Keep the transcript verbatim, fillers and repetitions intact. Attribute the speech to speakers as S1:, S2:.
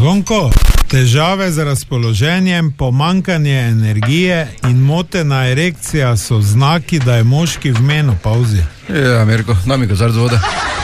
S1: Zvonko, težave z razpoloženjem, pomankanje energije in motena erekcija so znaki, da je moški v menopauzi.
S2: Ja, Mirko, daj mi kozarec vode.